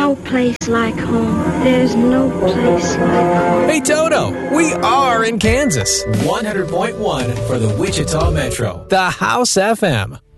no place like home. There's no place like home. Hey, Toto, we are in Kansas. 100.1 for the Wichita Metro. The House FM.